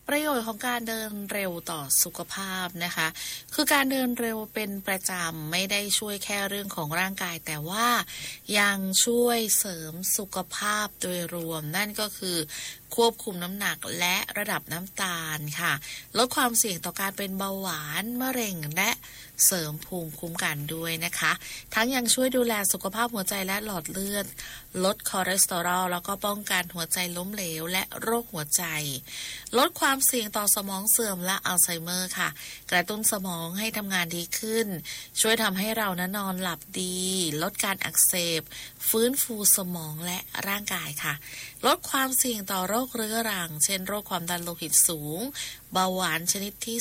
ประโยชน์ของการเดินเร็วต่อสุขภาพนะคะคือการเดินเร็วเป็นประจำไม่ได้ช่วยแค่เรื่องของร่างกายแต่ว่ายังช่วยเสริมสุขภาพโดยรวมนั่นก็คือควบคุมน้ำหนักและระดับน้ำตาลค่ะลดความเสี่ยงต่อการเป็นเบาหวานมะเร็งและเสริมภูมิคุ้มกันด้วยนะคะทั้งยังช่วยดูแลสุขภาพหัวใจและหลอดเลือดลดคอเลสเตอรอลแล้วก็ป้องกันหัวใจล้มเหลวและโรคหัวใจลดความเสี่ยงต่อสมองเสื่อมและอัลไซเมอร์ค่ะกระตุ้นสมองให้ทำงานดีขึ้นช่วยทำให้เรานั้นนอนหลับดีลดการอักเสบฟื้นฟูสมองและร่างกายค่ะลดความเสี่ยงต่อโรคเรื้อรังเช่นโรคความดันโลหิตสูงเบาหวานชนิดที่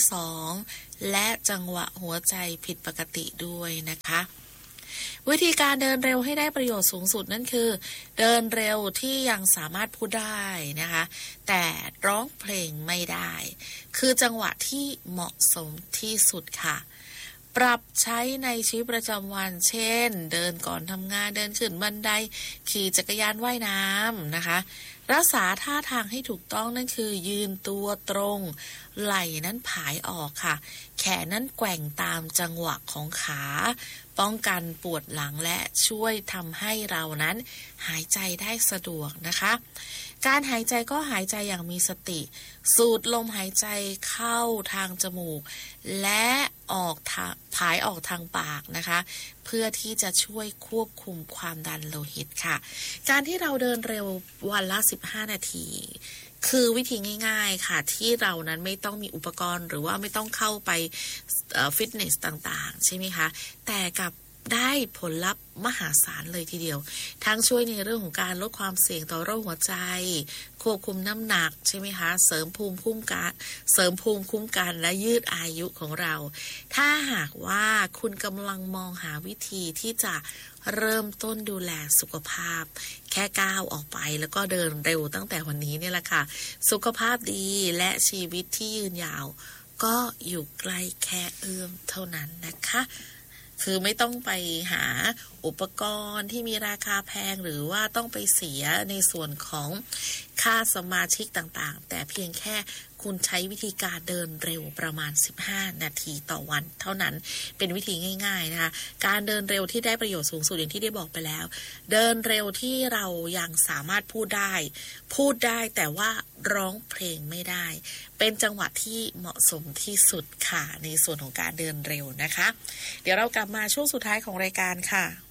2และจังหวะหัวใจผิดปกติด้วยนะคะวิธีการเดินเร็วให้ได้ประโยชน์สูงสุดนั่นคือเดินเร็วที่ยังสามารถพูดได้นะคะแต่ร้องเพลงไม่ได้คือจังหวะที่เหมาะสมที่สุดค่ะปรับใช้ในชีวิตประจำวันเช่นเดินก่อนทำงานเดินขึ้นบันไดขี่จักรยานว่ายน้ำนะคะรักษาท่าทางให้ถูกต้องนั่นคือยืนตัวตรงไหล่นั้นผายออกค่ะแขนนั้นแกว่งตามจังหวะของขาป้องกันปวดหลังและช่วยทำให้เรานั้นหายใจได้สะดวกนะคะการหายใจก็หายใจอย่างมีสติสูดลมหายใจเข้าทางจมูกและออกผายออกทางปากนะคะเพื่อที่จะช่วยควบคุมความดันโลหิตค่ะการที่เราเดินเร็ววันละ15นาทีคือวิธีง่ายๆค่ะที่เรานั้นไม่ต้องมีอุปกรณ์หรือว่าไม่ต้องเข้าไปฟิตเนสต่างๆใช่ไหมคะแต่กับได้ผลลัพธ์มหาศาลเลยทีเดียวทั้งช่วยในเรื่องของการลดความเสี่ยงต่อโรคหัวใจควบคุมน้ำหนักใช่ไหมคะเสริมภูมิคุ้มกันและยืดอายุของเราถ้าหากว่าคุณกำลังมองหาวิธีที่จะเริ่มต้นดูแลสุขภาพแค่ก้าวออกไปแล้วก็เดินเร็วตั้งแต่วันนี้เนี่ยแหละค่ะสุขภาพดีและชีวิตที่ยืนยาวก็อยู่ใกล้แค่เอื้อมเท่านั้นนะคะคือไม่ต้องไปหาอุปกรณ์ที่มีราคาแพงหรือว่าต้องไปเสียในส่วนของค่าสมาชิกต่างๆแต่เพียงแค่คุณใช้วิธีการเดินเร็วประมาณ15นาทีต่อวันเท่านั้นเป็นวิธีง่ายๆนะคะการเดินเร็วที่ได้ประโยชน์สูงสุดอย่างที่ได้บอกไปแล้วเดินเร็วที่เรายังสามารถพูดได้แต่ว่าร้องเพลงไม่ได้เป็นจังหวะที่เหมาะสมที่สุดค่ะในส่วนของการเดินเร็วนะคะเดี๋ยวเรากลับมาช่วงสุดท้ายของรายการค่ะ